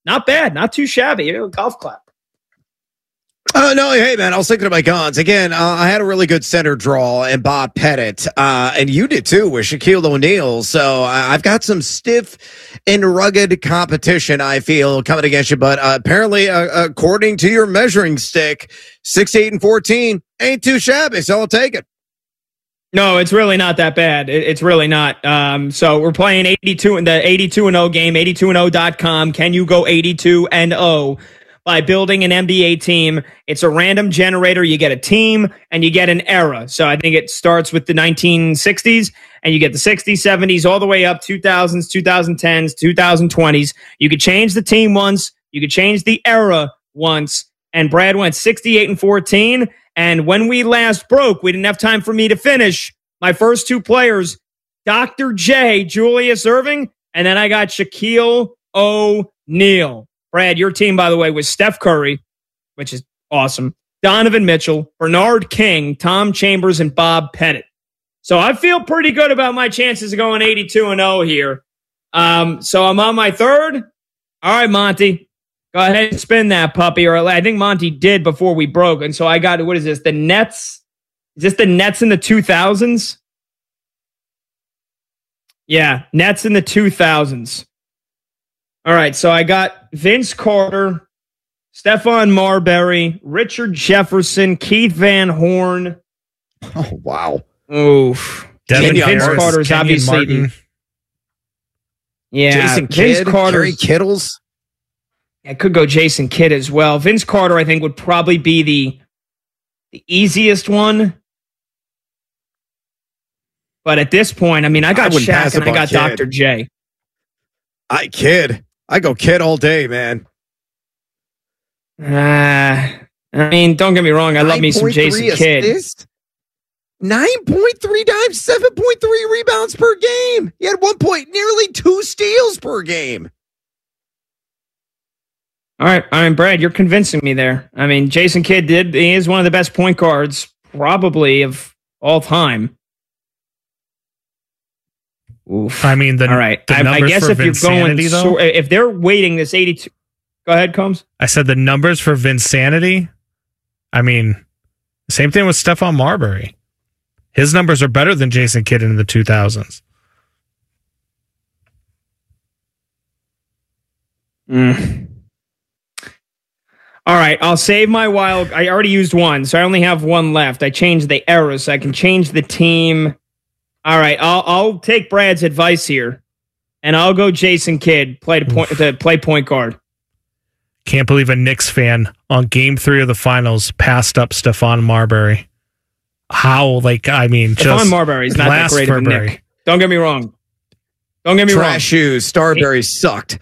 not bad, not too shabby. Golf clap. No, hey, man, I was thinking of my guns. Again, I had a really good center draw and Bob Pettit, and you did too with Shaquille O'Neal. So I've got some stiff and rugged competition, I feel, coming against you. But apparently, according to your measuring stick, 6, 8, and 14 ain't too shabby, so I'll take it. No, it's really not that bad. It's really not. So we're playing 82 in the 82-0 game, 82and0.com. Can you go 82-0? By building an NBA team? It's a random generator. You get a team and you get an era. So I think it starts with the 1960s and you get the 60s, 70s, all the way up 2000s, 2010s, 2020s. You could change the team once. You could change the era once. And Brad went 68-14. And when we last broke, we didn't have time for me to finish. My first two players, Dr. J, Julius Erving, and then I got Shaquille O'Neal. Brad, your team, by the way, was Steph Curry, which is awesome, Donovan Mitchell, Bernard King, Tom Chambers, and Bob Pettit. So I feel pretty good about my chances of going 82-0 here. So I'm on my third. All right, Monty, go ahead and spin that puppy. Or I think Monty did before we broke. And so I got, what is this? The Nets? Is this the Nets in the 2000s? Yeah, Nets in the 2000s. All right, so I got Vince Carter, Stephon Marbury, Richard Jefferson, Keith Van Horn. Oh, wow. Oof. Vince Carter's obviously. Yeah, Jason Kidd, Kerry Kittles. I could go Jason Kidd as well. Vince Carter, I think, would probably be the easiest one. But at this point, I mean, I got Shaq and I got Dr. J. I go Kidd all day, man. I mean, don't get me wrong. I love me some Jason Kidd. 9.3 dimes, 7.3 rebounds per game. He had 1 point, nearly 2 steals per game. All right. I mean, Brad, you're convincing me there. I mean, Jason Kidd he is one of the best point guards probably of all time. Oof. I mean, all right. I guess if you're going, if they're waiting this 82, go ahead, Combs. I said the numbers for Vinsanity. I mean, same thing with Stephon Marbury. His numbers are better than Jason Kidd in the 2000s. All right, I'll save my wild. I already used one, so I only have one left. I changed the era, so I can change the team. All right, I'll take Brad's advice here, and I'll go Jason Kidd to play point guard. Can't believe a Knicks fan on Game 3 of the Finals passed up Stephon Marbury. How? Stephon Marbury's not that great of a Knick. Don't get me wrong. Trash shoes. Starbury sucked.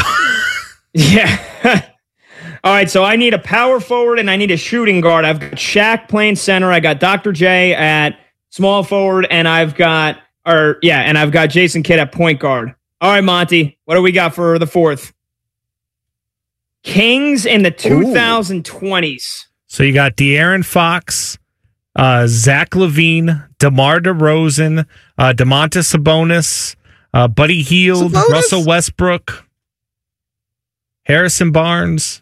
Yeah. All right, so I need a power forward and I need a shooting guard. I've got Shaq playing center. I got Dr. J at small forward, and I've got Jason Kidd at point guard. All right, Monty, what do we got for the fourth? Kings in the 2020s. So you got De'Aaron Fox, Zach LaVine, DeMar DeRozan, Domantas Sabonis, Buddy Hield, Russell Westbrook, Harrison Barnes.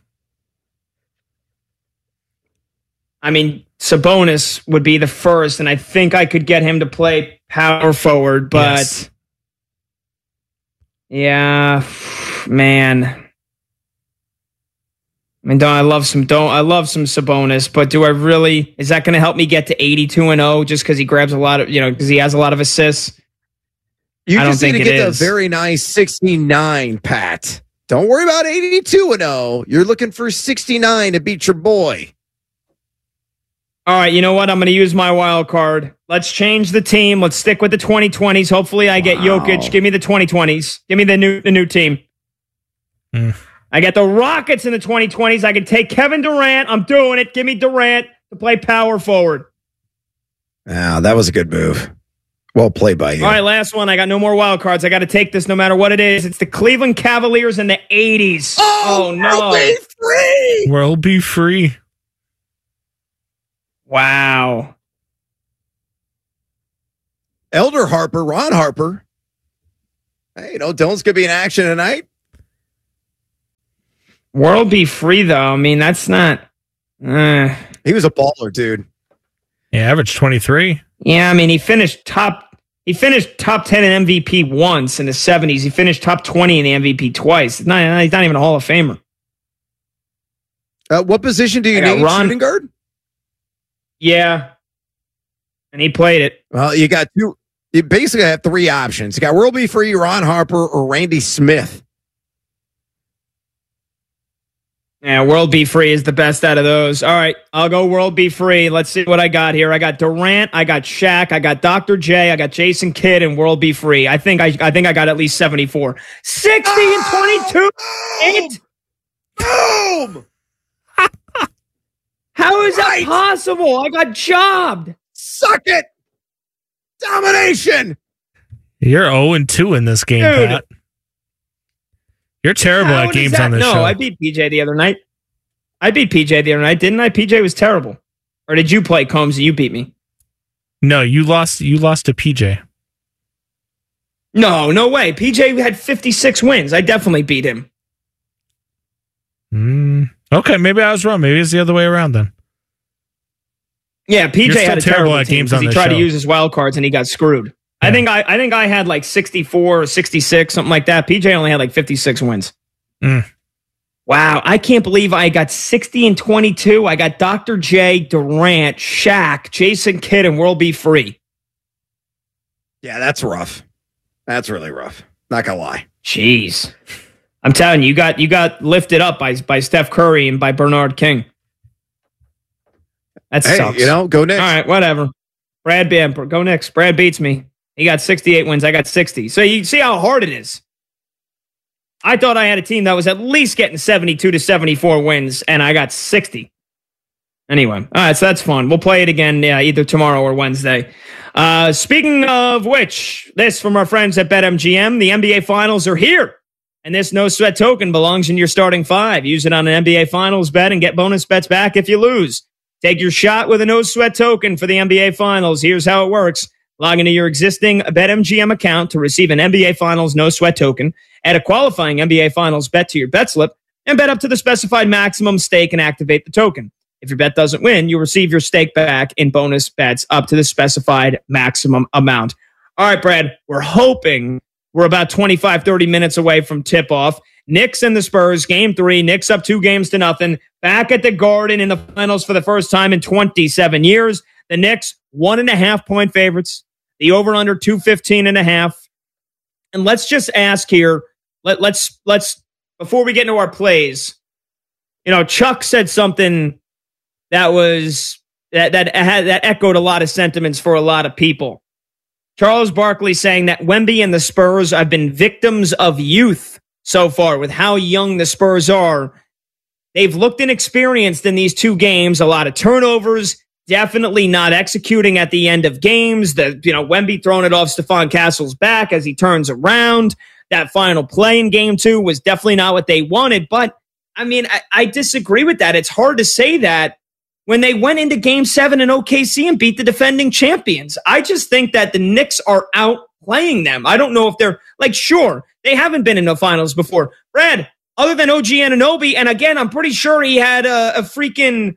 I mean, Sabonis would be the first, and I think I could get him to play power forward, but yes. Yeah, man. I mean, I love some Sabonis, but do I really? Is that going to help me get to 82-0 just because he grabs a lot of, because he has a lot of assists? I don't think it is. You just need to get a very nice 69, Pat. Don't worry about 82-0. You're looking for 69 to beat your boy. All right, you know what? I'm going to use my wild card. Let's change the team. Let's stick with the 2020s. Hopefully, I get Jokic. Give me the 2020s. Give me the new team. I got the Rockets in the 2020s. I can take Kevin Durant. I'm doing it. Give me Durant to play power forward. That was a good move. Well played by you. All right, last one. I got no more wild cards. I got to take this no matter what it is. It's the Cleveland Cavaliers in the 80s. Oh no. Be free. World be free. Wow. Elder Harper, Ron Harper. Hey, Dylan's going to be in action tonight. World be free though. I mean, that's not. He was a baller, dude. Yeah, average 23. Yeah, I mean, he finished top 10 in MVP once in the 70s. He finished top 20 in the MVP twice. He's not even a Hall of Famer. What position do you need? Shooting guard? Yeah. And he played it. Well, you got two. You basically have three options. You got World Be Free, Ron Harper, or Randy Smith. Yeah, World Be Free is the best out of those. All right, I'll go World Be Free. Let's see what I got here. I got Durant, I got Shaq, I got Dr. J, I got Jason Kidd, and World Be Free. I think I got at least 74. 60 and 22. Boom! How is that possible? I got jobbed. Suck it. Domination. You're 0-2 in this game, Dude. Pat. You're terrible at games on this show. No, I beat PJ the other night. Didn't I? PJ was terrible. Or did you play Combs and you beat me? No, you lost to PJ. No way. PJ had 56 wins. I definitely beat him. Okay, maybe I was wrong. Maybe it's the other way around then. Yeah, PJ had a terrible at team games on he this tried show. to use his wild cards and he got screwed. Yeah. I think I had like 64 or 66, something like that. PJ only had like 56 wins. Wow, I can't believe I got 60 and 22. I got Dr. J, Durant, Shaq, Jason Kidd, and World Be Free. Yeah, that's rough. That's really rough. Not gonna lie. Jeez. I'm telling you, you got lifted up by Steph Curry and by Bernard King. That sucks. Go Knicks. All right, whatever. Go Knicks. Brad beats me. He got 68 wins. I got 60. So you see how hard it is. I thought I had a team that was at least getting 72 to 74 wins, and I got 60. Anyway, all right, so that's fun. We'll play it again either tomorrow or Wednesday. Speaking of which, this from our friends at BetMGM, the NBA Finals are here. And this no sweat token belongs in your starting five. Use it on an NBA Finals bet and get bonus bets back if you lose. Take your shot with a no sweat token for the NBA Finals. Here's how it works. Log into your existing BetMGM account to receive an NBA Finals no sweat token. Add a qualifying NBA Finals bet to your bet slip and bet up to the specified maximum stake and activate the token. If your bet doesn't win, you receive your stake back in bonus bets up to the specified maximum amount. All right, Brad, we're hoping we're about 25, 30 minutes away from tip-off. Knicks and the Spurs, Game 3. Knicks up 2-0. Back at the Garden in the finals for the first time in 27 years. The Knicks, 1.5-point favorites. The over-under 215.5. And let's just ask here, let's before we get into our plays, Chuck said something that was that echoed a lot of sentiments for a lot of people. Charles Barkley saying that Wemby and the Spurs have been victims of youth so far with how young the Spurs are. They've looked inexperienced in these two games, a lot of turnovers, definitely not executing at the end of games. Wemby throwing it off Stephon Castle's back as he turns around. That final play in Game 2 was definitely not what they wanted. But, I disagree with that. It's hard to say that when they went into Game 7 in OKC and beat the defending champions. I just think that the Knicks are outplaying them. I don't know if they're, sure, they haven't been in the finals before. Brad, other than OG Anunoby, and again, I'm pretty sure he had a freaking...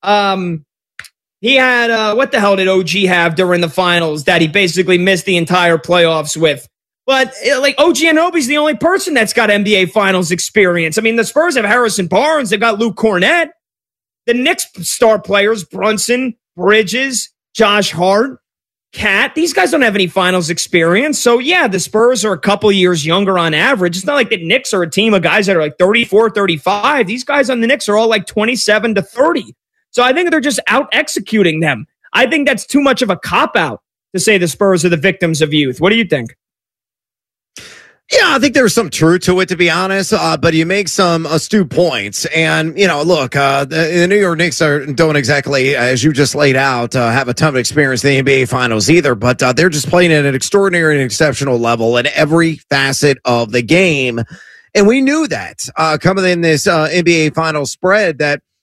what the hell did OG have during the finals that he basically missed the entire playoffs with? But OG Anunoby's the only person that's got NBA Finals experience. The Spurs have Harrison Barnes. They've got Luke Cornett. The Knicks star players, Brunson, Bridges, Josh Hart, Cat, these guys don't have any finals experience. So, yeah, the Spurs are a couple years younger on average. It's not like the Knicks are a team of guys that are 34, 35. These guys on the Knicks are all 27 to 30. So I think they're just out-executing them. I think that's too much of a cop-out to say the Spurs are the victims of youth. What do you think? Yeah, I think there's some truth to it, to be honest. But you make some astute points. And, look, the New York Knicks don't exactly, as you just laid out, have a ton of experience in the NBA Finals either. But they're just playing at an extraordinary and exceptional level in every facet of the game. And we knew that coming in this NBA Finals spread that,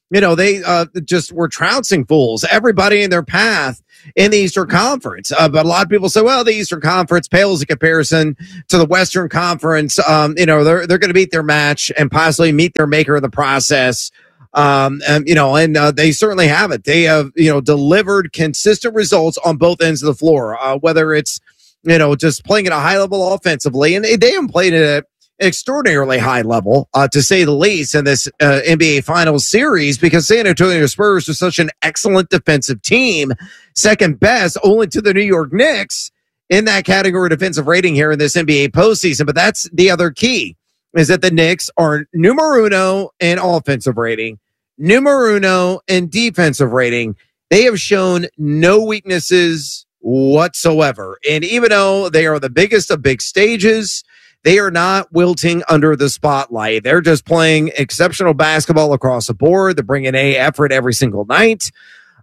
they just were trouncing fools, everybody in their path in the Eastern Conference. But a lot of people say, well, the Eastern Conference pales in comparison to the Western Conference. They're going to beat their match and possibly meet their maker in the process. And they certainly have it. They have, delivered consistent results on both ends of the floor, whether it's, just playing at a high level offensively. And they haven't played at an extraordinarily high level, to say the least, in this NBA Finals series, because San Antonio Spurs are such an excellent defensive team, second best only to the New York Knicks in that category of defensive rating here in this NBA postseason. But that's the other key, is that the Knicks are numero uno in offensive rating, numero uno in defensive rating. They have shown no weaknesses whatsoever. And even though they are the biggest of big stages, they are not wilting under the spotlight. They're just playing exceptional basketball across the board. They're bringing effort every single night.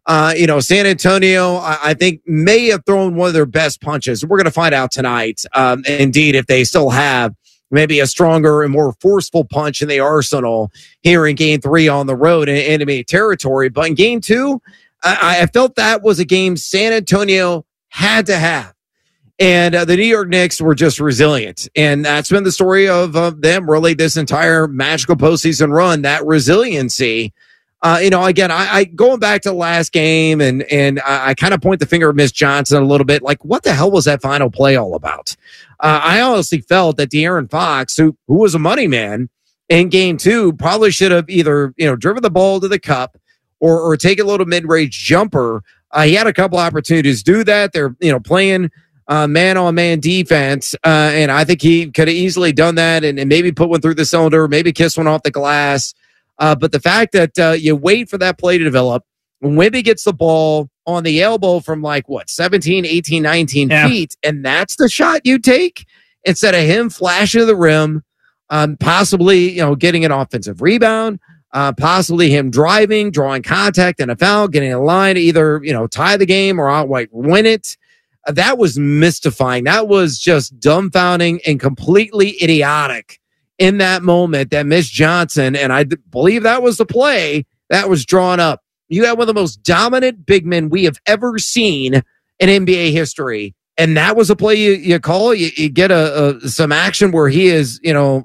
San Antonio, I think, may have thrown one of their best punches. We're going to find out tonight, indeed, if they still have maybe a stronger and more forceful punch in the arsenal here in Game 3 on the road in enemy territory. But in Game 2, I felt that was a game San Antonio had to have. And the New York Knicks were just resilient. And that's been the story of them really this entire magical postseason run, that resiliency. Again, I going back to the last game and I kind of point the finger at Miss Johnson a little bit. Like, what the hell was that final play all about? I honestly felt that De'Aaron Fox, who was a money man in Game 2, probably should have either, driven the ball to the cup or take a little mid-range jumper. He had a couple opportunities to do that. They're, playing man-on-man defense, and I think he could have easily done that and maybe put one through the cylinder, maybe kiss one off the glass. But the fact that you wait for that play to develop, when Wemby gets the ball on the elbow from 17, 18, 19 feet, and that's the shot you take instead of him flashing to the rim, possibly, getting an offensive rebound, possibly him drawing contact and a foul, getting a line to either, tie the game or outright win it. That was mystifying. That was just dumbfounding and completely idiotic in that moment that Miss Johnson, and I believe that was the play that was drawn up. You have one of the most dominant big men we have ever seen in NBA history. And that was a play you call. You get some action where he is, 2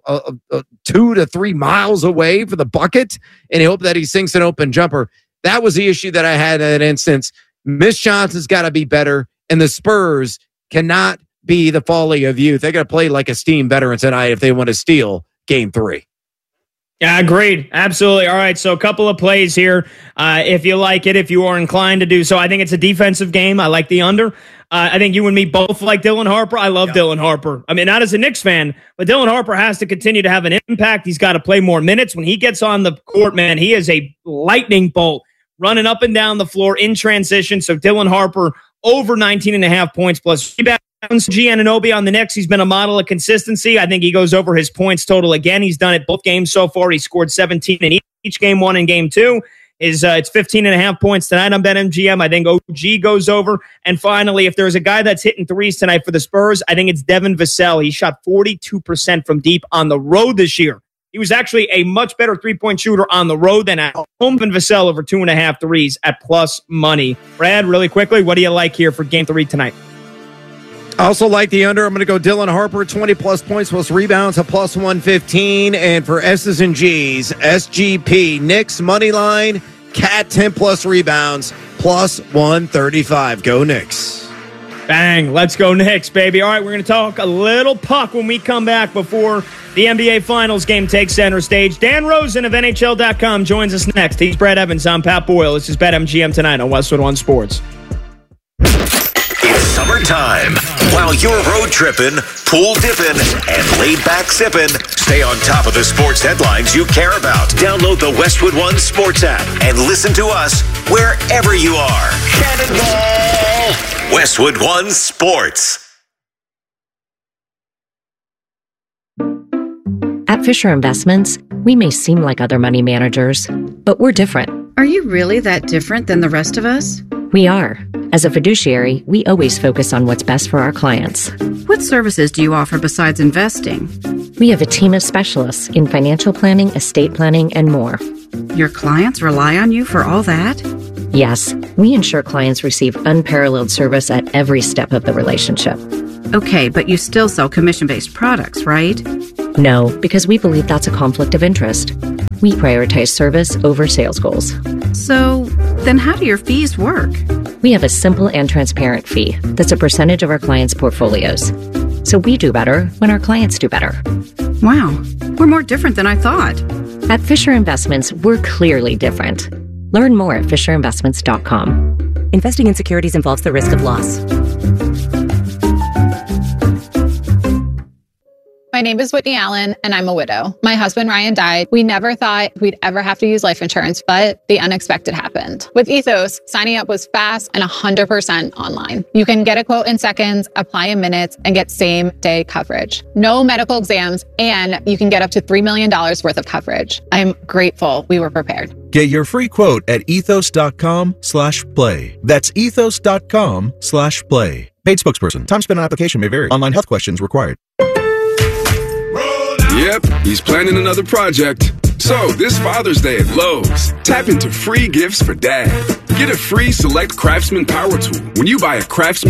to 3 miles away for the bucket, and you hope that he sinks an open jumper. That was the issue that I had in that instance. Miss Johnson's got to be better. And the Spurs cannot be the folly of youth. They got to play like a steam veteran tonight if they want to steal Game 3. Yeah, agreed. Absolutely. All right, so a couple of plays here. If you like it, if you are inclined to do so. I think it's a defensive game. I like the under. I think you and me both like Dylan Harper. I love Dylan Harper. I mean, not as a Knicks fan, but Dylan Harper has to continue to have an impact. He's got to play more minutes. When he gets on the court, man, he is a lightning bolt running up and down the floor in transition. So Dylan Harper, over 19.5 points plus rebounds. Giannonobi on the Knicks. He's been a model of consistency. I think he goes over his points total again. He's done it both games so far. He scored 17 in each game, 1 in Game 2. It's 15.5 points tonight on BetMGM. I think OG goes over. And finally, if there's a guy that's hitting threes tonight for the Spurs, I think it's Devin Vassell. He shot 42% from deep on the road this year. He was actually a much better three-point shooter on the road than at home. And Vassell over 2.5 threes at plus money. Brad, really quickly, what do you like here for Game 3 tonight? I also like the under. I'm going to go Dylan Harper, 20-plus points plus rebounds at plus 115. And for S's and G's, SGP, Knicks money line, Cat 10-plus rebounds, plus 135. Go Knicks. Bang. Let's go Knicks, baby. All right, we're going to talk a little puck when we come back before the NBA Finals game takes center stage. Dan Rosen of NHL.com joins us next. He's Brad Evans. I'm Pat Boyle. This is BetMGM tonight on Westwood One Sports. It's summertime. While you're road tripping, pool dipping, and laid back sipping, stay on top of the sports headlines you care about. Download the Westwood One Sports app and listen to us wherever you are. Cannonball! Westwood One Sports. At Fisher Investments, we may seem like other money managers, but we're different. Are you really that different than the rest of us? We are. As a fiduciary, we always focus on what's best for our clients. What services do you offer besides investing? We have a team of specialists in financial planning, estate planning, and more. Your clients rely on you for all that? Yes, we ensure clients receive unparalleled service at every step of the relationship. Okay, but you still sell commission-based products, right? No, because we believe that's a conflict of interest. We prioritize service over sales goals. So, then how do your fees work? We have a simple and transparent fee that's a percentage of our clients' portfolios. So we do better when our clients do better. Wow, we're more different than I thought. At Fisher Investments, we're clearly different. Learn more at FisherInvestments.com. Investing in securities involves the risk of loss. My name is Whitney Allen, and I'm a widow. My husband, Ryan, died. We never thought we'd ever have to use life insurance, but the unexpected happened. With Ethos, signing up was fast and 100% online. You can get a quote in seconds, apply in minutes, and get same-day coverage. No medical exams, and you can get up to $3 million worth of coverage. I'm grateful we were prepared. Get your free quote at ethos.com/play. That's ethos.com/play. Paid spokesperson. Time spent on application may vary. Online health questions required. Yep, he's planning another project. So, this Father's Day at Lowe's, tap into free gifts for Dad. Get a free Select Craftsman Power Tool when you buy a Craftsman